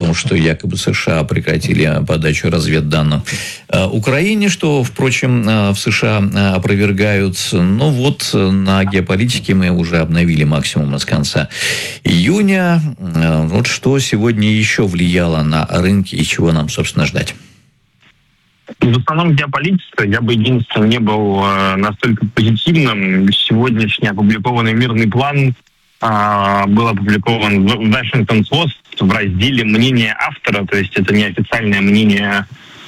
том, что якобы США прекратили подачу разведданных Украине, что, впрочем, в США опровергают. Но вот на геополитике мы уже обновили максимум с конца июня. Вот что сегодня еще влияло на рынки и чего нам, собственно, ждать? В основном геополитика. Я бы единственным не был настолько позитивным. Сегодняшний опубликованный мирный план был опубликован в Washington Post в разделе «Мнение автора», то есть это не официальное мнение,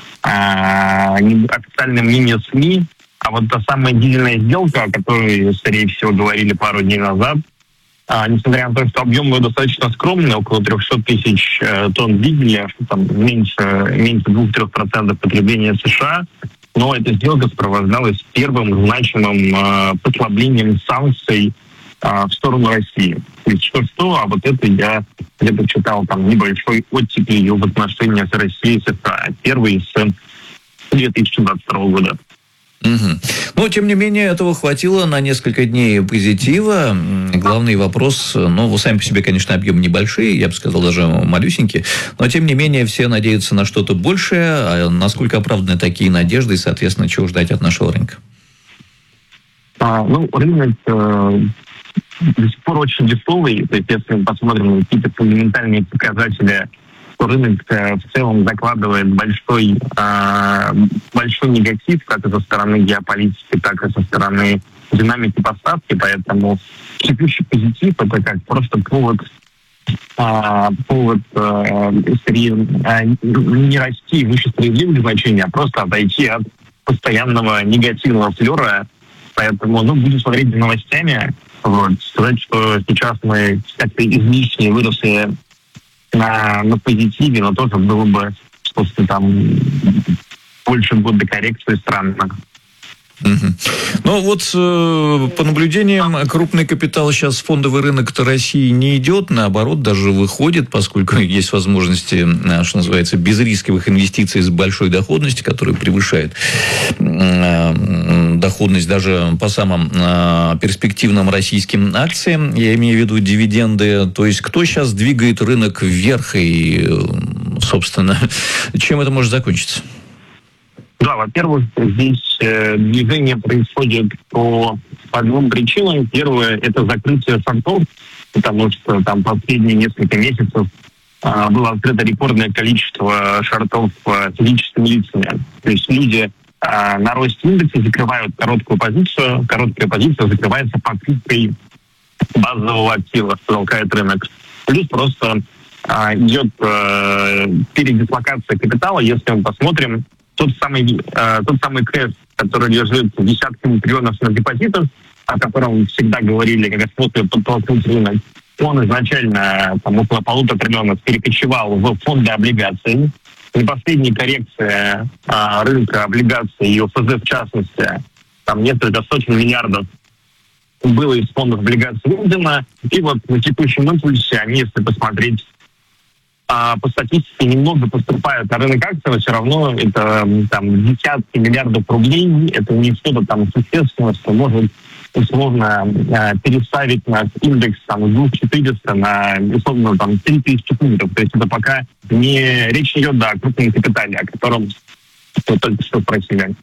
СМИ, а вот та самая дизельная сделка, о которой, скорее всего, говорили пару дней назад, несмотря на то, что объем его достаточно скромный, около 300 тысяч тонн дизеля, что там меньше 2-3% потребления США, но эта сделка сопровождалась первым значимым послаблением санкций в сторону России. То есть что, а вот это я где-то читал там небольшой оттепелью в отношениях с Россией и США. Первый с 2022 года. Угу. Но, тем не менее, этого хватило на несколько дней позитива. Главный вопрос, вы сами по себе, конечно, объемы небольшие, я бы сказал, даже малюсенькие, но, тем не менее, все надеются на что-то большее. А насколько оправданы такие надежды и, соответственно, чего ждать от нашего рынка? Рынок до сих пор очень дешевый. То есть, если мы посмотрим на какие-то фундаментальные показатели, то рынок в целом закладывает большой негатив, как и со стороны геополитики, так и со стороны динамики поставки. Поэтому текущий позитив — это как просто повод скорее не расти выше справедливых значений, а просто отойти от постоянного негативного флера. Поэтому, будем смотреть за новостями. Сказать, что сейчас мы как-то излишне выросли на позитиве, но тоже было бы после больше года коррекции странно. По наблюдениям, крупный капитал сейчас в фондовый рынок-то России не идет, наоборот, даже выходит, поскольку есть возможности, что называется, безрисковых инвестиций с большой доходностью, которая превышает доходность даже по самым перспективным российским акциям, я имею в виду дивиденды. То есть, кто сейчас двигает рынок вверх и, собственно, чем это может закончиться? Да, во-первых, здесь движение происходит по двум причинам. Первое – это закрытие шортов, потому что там последние несколько месяцев было открыто рекордное количество шортов физическими лицами. То есть люди на росте индекса закрывают короткую позицию. Короткая позиция закрывается покупкой базового актива, что толкает рынок. Плюс просто идет передислокация капитала. Если мы посмотрим, тот самый кэш, который лежит десятками триллионов на депозитах, о котором всегда говорили, как способ подтолкнуть рынок, он изначально около 1,5 триллиона перекочевал в фонды облигаций. И последняя коррекция рынка облигаций и ОФЗ в частности, там несколько сотен миллиардов было из фондов облигаций выведено. И вот на текущем импульсе они, если посмотреть по статистике, немного поступают на рынок акций, но все равно это десятки миллиардов рублей. Это не что-то существенное, что может условно переставить наш индекс с 2400 на условно 3000 пунктов. То есть это пока не речь идет о крупном капитале, о котором вы только что спросили.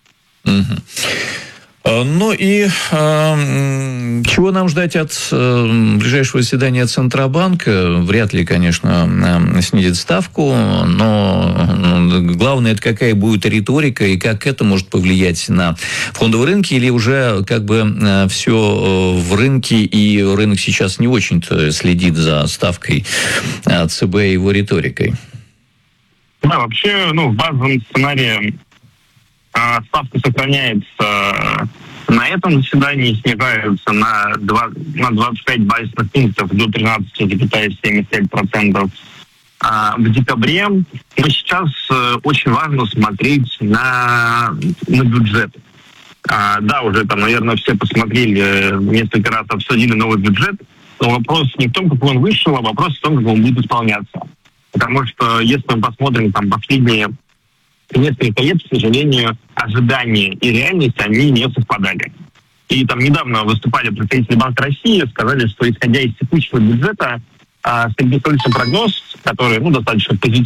Чего нам ждать от ближайшего заседания Центробанка? Вряд ли, конечно, снизит ставку, но главное, это какая будет риторика и как это может повлиять на фондовые рынки, или уже все в рынке, и рынок сейчас не очень-то следит за ставкой ЦБ и его риторикой? Да, вообще, в базовом сценарии ставка сохраняется на этом заседании, снижаются на 25 базисных пунктов до 13,75%. В декабре. Но сейчас очень важно смотреть на бюджет. Да, уже наверное, все посмотрели, несколько раз обсудили новый бюджет, но вопрос не в том, как он вышел, а вопрос в том, как он будет исполняться. Потому что, если мы посмотрим последние несколько лет, к сожалению, ожидания и реальность, они не совпадали. И недавно выступали представители Банка России, сказали, что исходя из текущего бюджета, среднесрочный прогноз, который достаточно позитивный,